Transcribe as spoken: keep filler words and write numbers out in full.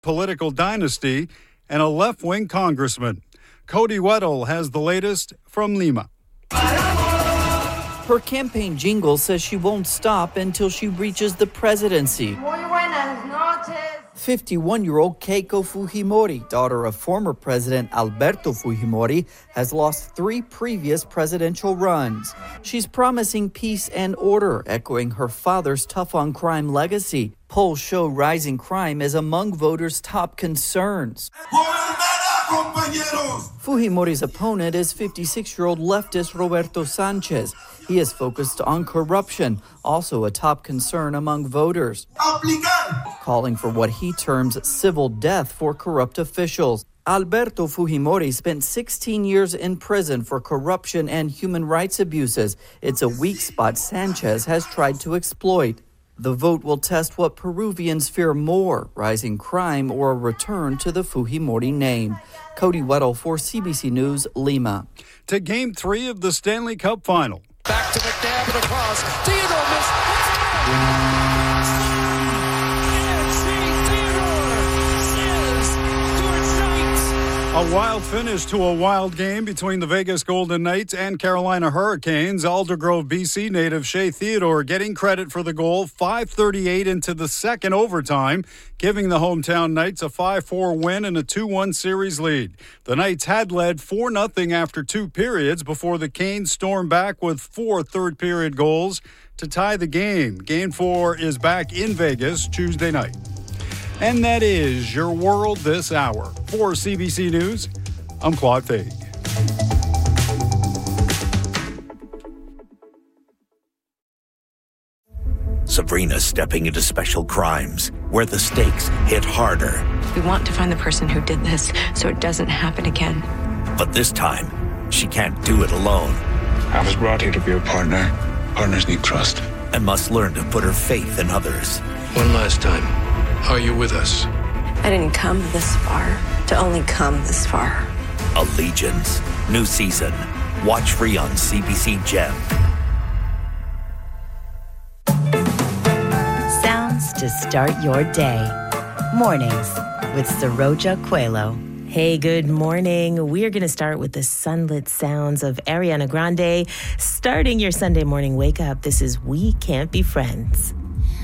political dynasty and a left-wing congressman. Cody Weddle has the latest from Lima. Her campaign jingle says she won't stop until she reaches the presidency. fifty-one-year-old Keiko Fujimori, daughter of former President Alberto Fujimori, has lost three previous presidential runs. She's promising peace and order, echoing her father's tough-on-crime legacy. Polls show rising crime is among voters' top concerns. Fujimori's opponent is fifty-six-year-old leftist Roberto Sanchez. He is focused on corruption, also a top concern among voters, calling for what he terms civil death for corrupt officials. Alberto Fujimori spent sixteen years in prison for corruption and human rights abuses. It's a weak spot Sanchez has tried to exploit. The vote will test what Peruvians fear more, rising crime or a return to the Fujimori name. Cody Weddle for C B C News, Lima. To Game three of the Stanley Cup Final. Back to McNabb and across. Theodore missed. A wild finish to a wild game between the Vegas Golden Knights and Carolina Hurricanes. Aldergrove, B C native Shea Theodore getting credit for the goal. five thirty-eight into the second overtime, giving the hometown Knights a five four win and a two one series lead. The Knights had led four nothing after two periods before the Canes stormed back with four third-period goals to tie the game. Game four is back in Vegas Tuesday night. And that is your world this hour. For C B C News, I'm Claude Fade. Sabrina's stepping into special crimes, where the stakes hit harder. We want to find the person who did this so it doesn't happen again. But this time, she can't do it alone. I was brought here to be a partner. Partners need trust. And must learn to put her faith in others. One last time. Are you with us? I didn't come this far to only come this far. Allegiance. New season. Watch free on C B C Gem. Sounds to start your day. Mornings with Saroja Coelho. Hey, good morning. We're going to start with the sunlit sounds of Ariana Grande. Starting your Sunday morning wake up, this is We Can't Be Friends.